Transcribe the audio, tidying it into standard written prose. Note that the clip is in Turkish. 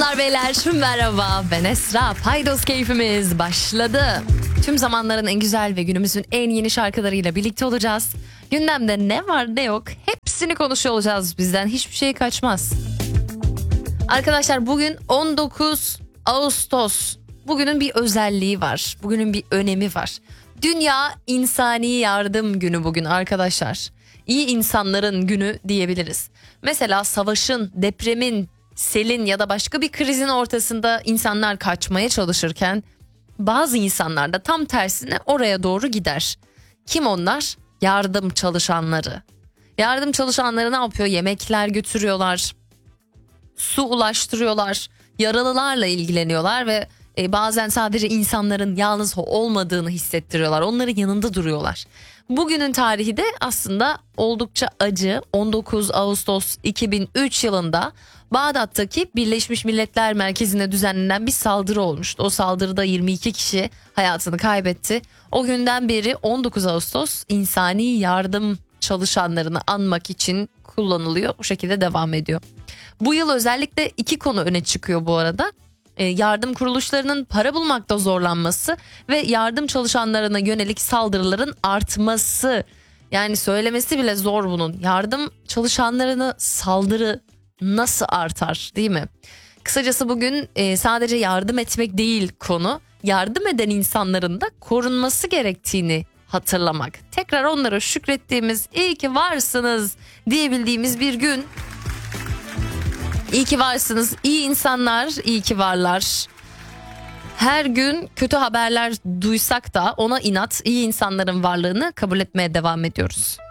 Hanımlar beyler merhaba, ben Esra. Paydos keyfimiz başladı. Tüm zamanların en güzel ve günümüzün en yeni şarkılarıyla birlikte olacağız. Gündemde ne var ne yok hepsini konuşuyor olacağız, bizden hiçbir şey kaçmaz. Arkadaşlar bugün 19 Ağustos. Bugünün bir özelliği var, bugünün bir önemi var. Dünya İnsani Yardım Günü bugün arkadaşlar. İyi insanların günü diyebiliriz. Mesela savaşın, depremin, selin ya da başka bir krizin ortasında insanlar kaçmaya çalışırken bazı insanlar da tam tersine oraya doğru gider. Kim onlar? Yardım çalışanları. Yardım çalışanları ne yapıyor? Yemekler götürüyorlar, su ulaştırıyorlar, yaralılarla ilgileniyorlar ve bazen sadece insanların yalnız olmadığını hissettiriyorlar. Onların yanında duruyorlar. Bugünün tarihi de aslında oldukça acı. 19 Ağustos 2003 yılında Bağdat'taki Birleşmiş Milletler Merkezi'ne düzenlenen bir saldırı olmuştu. O saldırıda 22 kişi hayatını kaybetti. O günden beri 19 Ağustos insani yardım çalışanlarını anmak için kullanılıyor. Bu şekilde devam ediyor. Bu yıl özellikle iki konu öne çıkıyor bu arada. Yardım kuruluşlarının para bulmakta zorlanması ve yardım çalışanlarına yönelik saldırıların artması. Yani söylemesi bile zor bunun. Yardım çalışanlarına saldırı nasıl artar, değil mi? Kısacası bugün sadece yardım etmek değil konu. Yardım eden insanların da korunması gerektiğini hatırlamak. Tekrar onlara şükrettiğimiz, iyi ki varsınız diyebildiğimiz bir gün. İyi ki varsınız, iyi insanlar, iyi ki varlar. Her gün kötü haberler duysak da ona inat, iyi insanların varlığını kabul etmeye devam ediyoruz.